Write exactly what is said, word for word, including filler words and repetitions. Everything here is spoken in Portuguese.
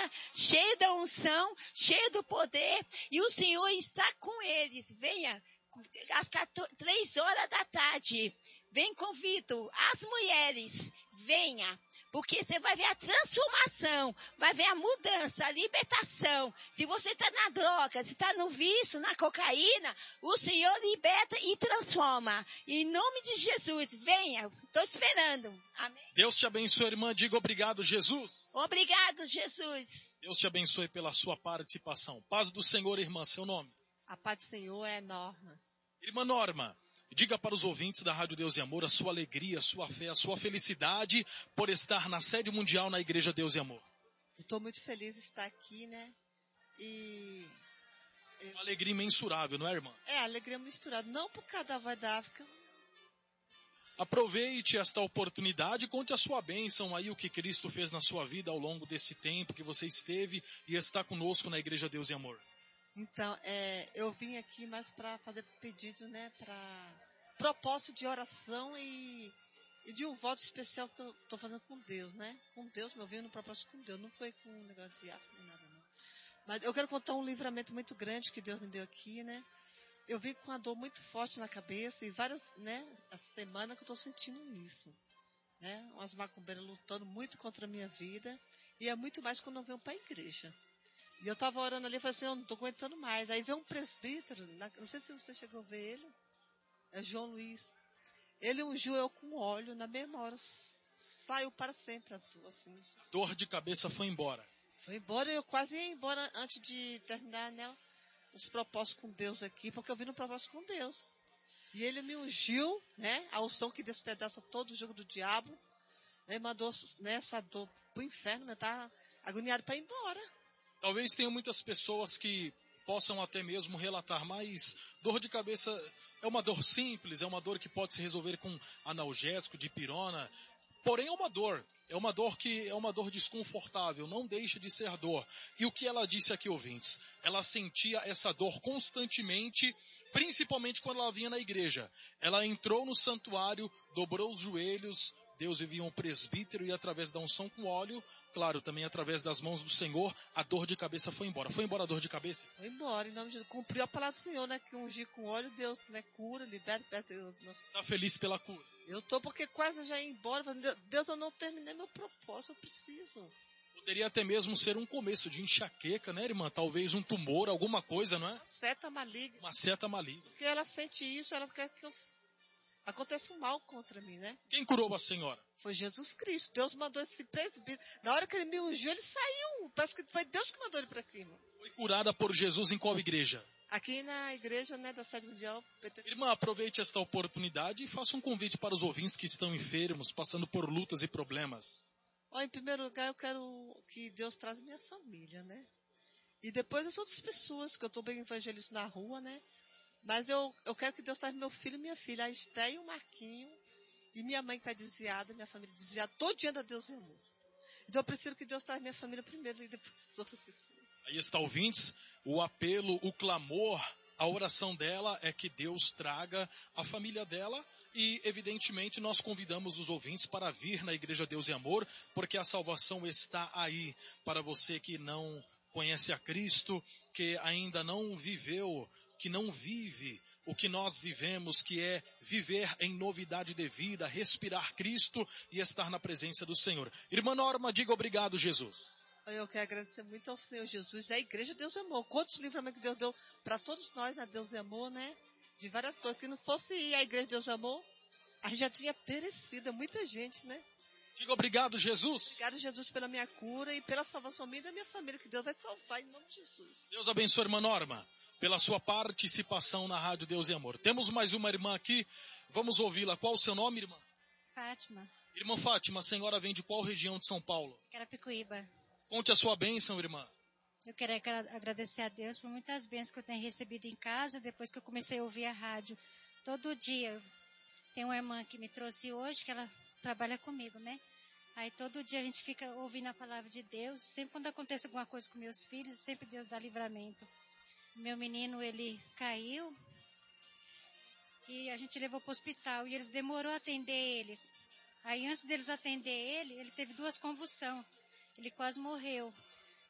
glória, cheio da unção, cheio do poder. E o Senhor está com eles. Venha, às três horas da tarde. Vem, convido as mulheres. Venha. Porque você vai ver a transformação, vai ver a mudança, a libertação. Se você está na droga, se está no vício, na cocaína, o Senhor liberta e transforma. Em nome de Jesus, venha, estou esperando. Amém. Deus te abençoe, irmã. Diga obrigado, Jesus. Obrigado, Jesus. Deus te abençoe pela sua participação. Paz do Senhor, irmã, seu nome? A paz do Senhor é Norma. Irmã Norma, diga para os ouvintes da Rádio Deus e Amor a sua alegria, a sua fé, a sua felicidade por estar na sede mundial na Igreja Deus e Amor. Estou muito feliz de estar aqui, né? E... Uma alegria imensurável, não é, irmã? É, alegria misturada. Não por causa da voz da África. Aproveite esta oportunidade e conte a sua bênção aí, o que Cristo fez na sua vida ao longo desse tempo que você esteve e está conosco na Igreja Deus e Amor. Então, é, eu vim aqui mais para fazer pedido, né, para propósito de oração e, e de um voto especial que eu estou fazendo com Deus, né? Com Deus, meu, eu vim no propósito com Deus, não foi com um negócio de África nem nada, não. Mas eu quero contar um livramento muito grande que Deus me deu aqui, né? Eu vim com uma dor muito forte na cabeça e várias, né, essa semana que eu estou sentindo isso, né? Umas macumbeiras lutando muito contra a minha vida e é muito mais quando eu venho para a igreja. E eu estava orando ali e falei assim, eu não estou aguentando mais. Aí veio um presbítero, não sei se você chegou a ver ele, é João Luiz. Ele ungiu eu com óleo, na mesma hora saiu para sempre a dor. Assim. A dor de cabeça foi embora. Foi embora, eu quase ia embora antes de terminar, né, os propósitos com Deus aqui, porque eu vim no propósito com Deus. E ele me ungiu, né, a unção que despedaça todo o jogo do diabo. Ele mandou, né, essa dor para o inferno, eu estava agoniado para ir embora. Talvez tenha muitas pessoas que possam até mesmo relatar, mas dor de cabeça é uma dor simples, é uma dor que pode se resolver com analgésico, dipirona, porém é uma dor, é uma dor que é uma dor desconfortável, não deixa de ser dor. E o que ela disse aqui, ouvintes? Ela sentia essa dor constantemente, principalmente quando ela vinha na igreja. Ela entrou no santuário, dobrou os joelhos, Deus enviou um presbítero e através da unção com óleo, claro, também através das mãos do Senhor, a dor de cabeça foi embora. Foi embora a dor de cabeça? Foi embora, em nome de Jesus. Cumpriu a palavra do Senhor, né? Que ungir com óleo, Deus, né? Cura, liberta, perto de Deus. Está feliz pela cura? Eu tô porque quase já ia embora. Deus, eu não terminei meu propósito, eu preciso. Poderia até mesmo ser um começo de enxaqueca, né, irmã? Talvez um tumor, alguma coisa, não é? Uma seta maligna. Uma seta maligna. Porque ela sente isso, ela quer que eu... aconteça um mal contra mim, né? Quem curou a senhora? Foi Jesus Cristo. Deus mandou esse presbítero. Na hora que ele me ungiu, ele saiu. Parece que foi Deus que mandou ele para aqui, irmão. Foi curada por Jesus em qual igreja? Aqui na igreja, né, da Sede Mundial. Irmã, aproveite esta oportunidade e faça um convite para os ouvintes que estão enfermos, passando por lutas e problemas. Ó, em primeiro lugar, eu quero que Deus traga minha família, né? E depois as outras pessoas, que eu estou bem evangelista na rua, né? Mas eu, eu quero que Deus traga meu filho e minha filha, a Esté e o Marquinho, e minha mãe que está desviada, minha família desviada, todo dia da Deus e amor. Então eu preciso que Deus traga minha família primeiro e depois as outras pessoas. Aí está, ouvintes, o apelo, o clamor, a oração dela é que Deus traga a família dela e, evidentemente, nós convidamos os ouvintes para vir na Igreja Deus e Amor, porque a salvação está aí para você que não conhece a Cristo, que ainda não viveu, que não vive o que nós vivemos, que é viver em novidade de vida, respirar Cristo e estar na presença do Senhor. Irmã Norma, diga obrigado, Jesus. Eu quero agradecer muito ao Senhor Jesus e à Igreja Deus e Amor. Quantos livramentos que Deus deu para todos nós na Deus e Amor, né? De várias coisas. Que não fosse a Igreja Deus e Amor, a gente já tinha perecido, muita gente, né? Diga obrigado, Jesus. Obrigado, Jesus, pela minha cura e pela salvação minha e da minha família, que Deus vai salvar em nome de Jesus. Deus abençoe, irmã Norma, pela sua participação na Rádio Deus e Amor. Temos mais uma irmã aqui, vamos ouvi-la. Qual o seu nome, irmã? Fátima. Irmã Fátima, a senhora vem de qual região de São Paulo? Carapicuíba. Conte a sua bênção, irmã. Eu quero agradecer a Deus por muitas bênçãos que eu tenho recebido em casa, depois que eu comecei a ouvir a rádio. Todo dia. Tem uma irmã que me trouxe hoje, que ela trabalha comigo, né? Aí todo dia a gente fica ouvindo a palavra de Deus. Sempre quando acontece alguma coisa com meus filhos, sempre Deus dá livramento. Meu menino, ele caiu e a gente levou para o hospital e eles demoraram a atender ele. Aí antes deles atender ele, ele teve duas convulsões. Ele quase morreu.